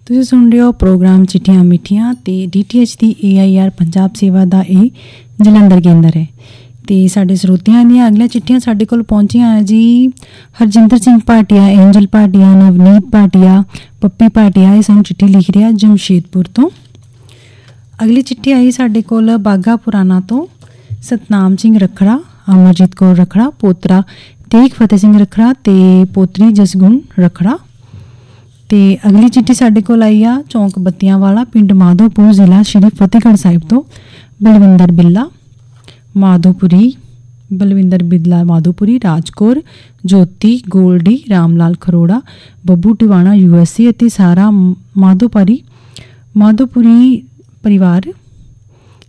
ਤੁਸੀਂ ਸੁਣ ਰਹੇ ਹੋ ਪ੍ਰੋਗਰਾਮ ਚਿੱਠੀਆਂ ਮਿੱਠੀਆਂ ਤੇ DTH ਦੀ AIR ਪੰਜਾਬ ਸੇਵਾ ਦਾ ਇਹ ਜਲੰਧਰ ਕੇਂਦਰ ਹੈ। ਤੇ ਸਾਡੇ ਸਰੋਤਿਆਂ ਦੀਆਂ ਅਗਲੀਆਂ ਚਿੱਠੀਆਂ ਸਾਡੇ ਕੋਲ ਪਹੁੰਚੀਆਂ ਹੈ ਜੀ। ਹਰਜਿੰਦਰ ਸਿੰਘ ਭਾਟੀਆ, ਐਂਜਲ ਭਾਟੀਆ, ਨਵਨੀਤ ਭਾਟੀਆ, ਪੱਪੀ ਭਾਟੀਆ, ਇਹ ਸਾਨੂੰ ਚਿੱਠੀ ਲਿਖ ਰਿਹਾ ਜਮਸ਼ੇਦਪੁਰ ਤੋਂ। ਅਗਲੀ ਚਿੱਠੀ ਆਈ ਸਾਡੇ ਕੋਲ ਬਾਘਾ ਪੁਰਾਣਾ ਤੋਂ ਸਤਨਾਮ ਸਿੰਘ ਰੱਖੜਾ, ਅਮਰਜੀਤ ਕੌਰ ਰੱਖੜਾ, ਪੋਤਰਾ ਤੇਗ ਫਤਿਹ ਸਿੰਘ ਰੱਖੜਾ ਤੇ ਪੋਤਰੀ ਜਸਗੁਣ ਰੱਖੜਾ। ਤੇ ਅਗਲੀ ਚਿੱਠੀ ਸਾਡੇ ਕੋਲ ਆਈ ਆ ਚੌਂਕ ਬੱਤੀਆਂ ਵਾਲਾ, ਪਿੰਡ ਮਾਧੋਪੁਰ, ਜ਼ਿਲ੍ਹਾ ਸ਼੍ਰੀ ਫਤਿਹਗੜ੍ਹ ਸਾਹਿਬ ਤੋਂ ਬਲਵਿੰਦਰ ਬਿੱਲਾ ਮਾਧੋਪੁਰੀ, ਬਲਵਿੰਦਰ ਬਿੱਲਾ ਮਾਧੋਪੁਰੀ, ਰਾਜਕੌਰ, ਜੋਤੀ, ਗੋਲਡੀ, ਰਾਮਲਾਲ ਖਰੋੜਾ, ਬੱਬੂ ਟਿਵਾਣਾ USA ਅਤੇ ਸਾਰਾ ਮਾਧੋਪੁਰੀ ਪਰਿਵਾਰ